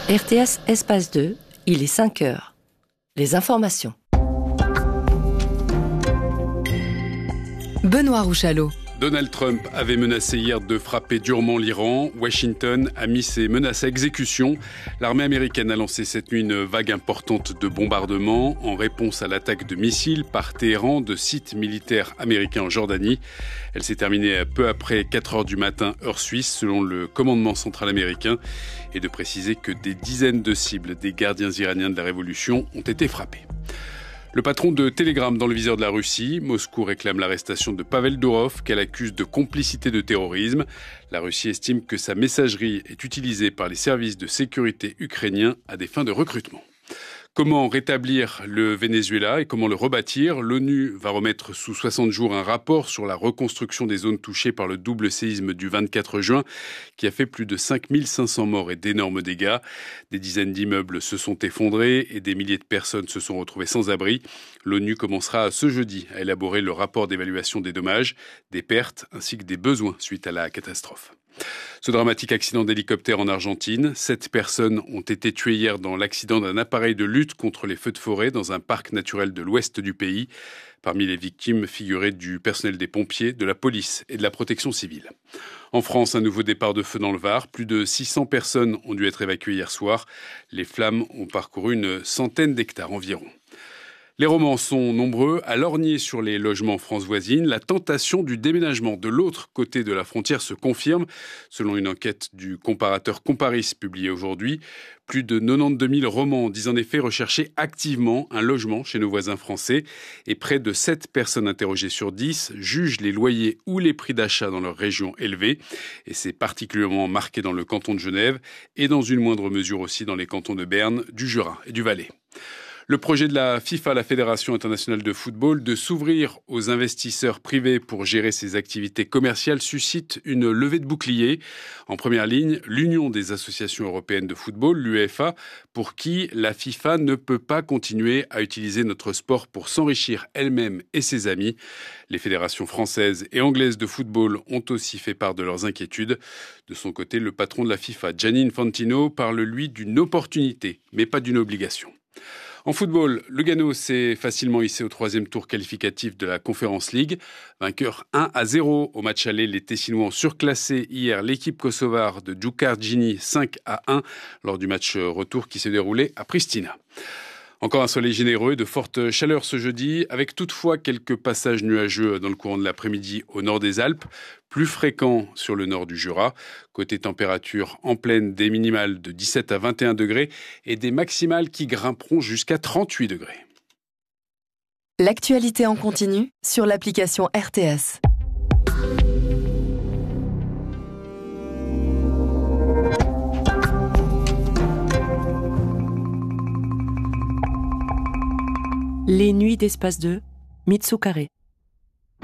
RTS Espace 2, il est 5 heures. Les informations. Benoît Rouchalot. Donald Trump avait menacé hier de frapper durement l'Iran. Washington a mis ses menaces à exécution. L'armée américaine a lancé cette nuit une vague importante de bombardements en réponse à l'attaque de missiles par Téhéran de sites militaires américains en Jordanie. Elle s'est terminée peu après 4 heures du matin, heure suisse, selon le commandement central américain, et de préciser que des dizaines de cibles des gardiens iraniens de la révolution ont été frappées. Le patron de Telegram dans le viseur de la Russie, Moscou réclame l'arrestation de Pavel Durov, qu'elle accuse de complicité de terrorisme. La Russie estime que sa messagerie est utilisée par les services de sécurité ukrainiens à des fins de recrutement. Comment rétablir le Venezuela et comment le rebâtir ? L'ONU va remettre sous 60 jours un rapport sur la reconstruction des zones touchées par le double séisme du 24 juin qui a fait plus de 5500 morts et d'énormes dégâts. Des dizaines d'immeubles se sont effondrés et des milliers de personnes se sont retrouvées sans abri. L'ONU commencera ce jeudi à élaborer le rapport d'évaluation des dommages, des pertes ainsi que des besoins suite à la catastrophe. Ce dramatique accident d'hélicoptère en Argentine, 7 personnes ont été tuées hier dans l'accident d'un appareil de lutte contre les feux de forêt dans un parc naturel de l'ouest du pays. Parmi les victimes figuraient du personnel des pompiers, de la police et de la protection civile. En France, un nouveau départ de feu dans le Var. Plus de 600 personnes ont dû être évacuées hier soir. Les flammes ont parcouru une centaine d'hectares environ. Les romans sont nombreux à lorgner sur les logements France voisine. La tentation du déménagement de l'autre côté de la frontière se confirme. Selon une enquête du comparateur Comparis publiée aujourd'hui, plus de 92 000 romans disent en effet rechercher activement un logement chez nos voisins français. Et près de 7 personnes interrogées sur 10 jugent les loyers ou les prix d'achat dans leur région élevés. Et c'est particulièrement marqué dans le canton de Genève et dans une moindre mesure aussi dans les cantons de Berne, du Jura et du Valais. Le projet de la FIFA, la Fédération internationale de football, de s'ouvrir aux investisseurs privés pour gérer ses activités commerciales suscite une levée de boucliers. En première ligne, l'Union des associations européennes de football, l'UEFA, pour qui la FIFA ne peut pas continuer à utiliser notre sport pour s'enrichir elle-même et ses amis. Les fédérations françaises et anglaises de football ont aussi fait part de leurs inquiétudes. De son côté, le patron de la FIFA, Gianni Infantino, parle lui d'une opportunité, mais pas d'une obligation. En football, Lugano s'est facilement hissé au 3e tour qualificatif de la Conference League. Vainqueur 1-0 au match aller, les Tessinois ont surclassé hier l'équipe kosovare de Djukardini 5-1 lors du match retour qui s'est déroulé à Pristina. Encore un soleil généreux et de fortes chaleurs ce jeudi, avec toutefois quelques passages nuageux dans le courant de l'après-midi au nord des Alpes, plus fréquents sur le nord du Jura. Côté température en pleine, des minimales de 17 à 21 degrés et des maximales qui grimperont jusqu'à 38 degrés. L'actualité en continu sur l'application RTS. Les nuits d'Espace 2, Mitsu Carré.